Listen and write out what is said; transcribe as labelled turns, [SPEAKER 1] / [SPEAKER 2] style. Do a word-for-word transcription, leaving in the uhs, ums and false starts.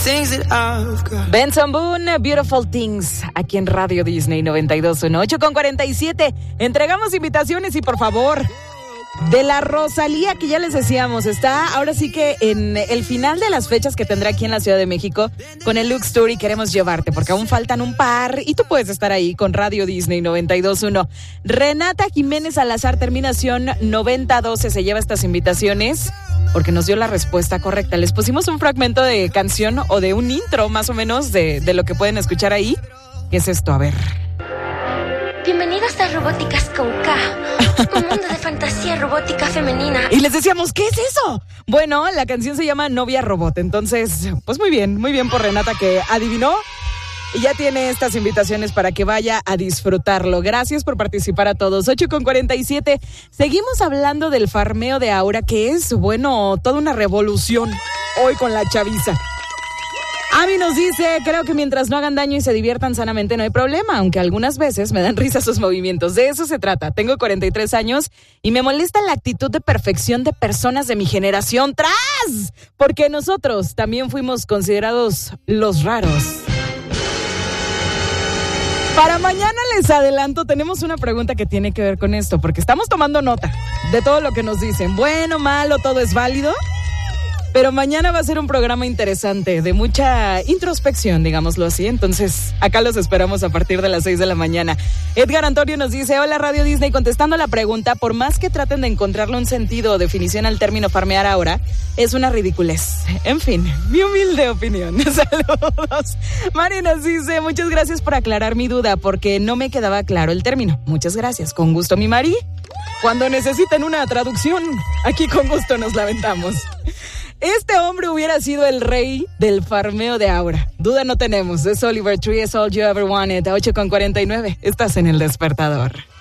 [SPEAKER 1] Benson Boone, Beautiful Things, aquí en Radio Disney noventa y dos punto uno, ocho con cuarenta y siete. Entregamos invitaciones y por favor, de la Rosalía, que ya les decíamos, está ahora sí que en el final de las fechas que tendrá aquí en la Ciudad de México con el Lux Tour y queremos llevarte porque aún faltan un par y tú puedes estar ahí con Radio Disney noventa y dos punto uno. Renata Jiménez Salazar, terminación noventa doce, se lleva estas invitaciones porque nos dio la respuesta correcta. Les pusimos un fragmento de canción o de un intro más o menos de, de lo que pueden escuchar ahí. ¿Qué es esto? A ver.
[SPEAKER 2] Bienvenidos a Robóticas con K, un mundo de fantasía robótica femenina.
[SPEAKER 1] Y les decíamos, ¿qué es eso? Bueno, la canción se llama Novia Robot. Entonces, pues muy bien, muy bien por Renata que adivinó y ya tiene estas invitaciones para que vaya a disfrutarlo. Gracias por participar a todos. ocho con cuarenta y siete. Seguimos hablando del farmeo de Aura, que es, bueno, toda una revolución hoy con la chaviza. Ami nos dice, creo que mientras no hagan daño y se diviertan sanamente no hay problema, aunque algunas veces me dan risa sus movimientos. De eso se trata. Tengo cuarenta y tres años y me molesta la actitud de perfección de personas de mi generación. ¡Tras! Porque nosotros también fuimos considerados los raros. Para mañana les adelanto, tenemos una pregunta que tiene que ver con esto, porque estamos tomando nota de todo lo que nos dicen. Bueno, malo, todo es válido. Pero mañana va a ser un programa interesante, de mucha introspección, digámoslo así. Entonces, acá los esperamos a partir de las seis de la mañana. Edgar Antonio nos dice, hola Radio Disney, contestando la pregunta, por más que traten de encontrarle un sentido o definición al término farmear ahora, es una ridiculez. En fin, mi humilde opinión. Saludos. Mari nos dice, muchas gracias por aclarar mi duda, porque no me quedaba claro el término. Muchas gracias. Con gusto, mi Mari. Cuando necesiten una traducción, aquí con gusto nos lamentamos. Este hombre hubiera sido el rey del farmeo de Aura. Duda no tenemos. Es Oliver Tree, es All You Ever Wanted. ocho con cuarenta y nueve. Estás en El Despertador.